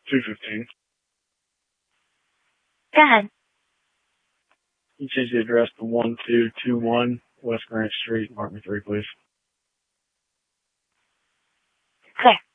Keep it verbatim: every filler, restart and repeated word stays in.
two fifteen. Go ahead. You change the address to one two two one West Grant Street, apartment three, please. Clear.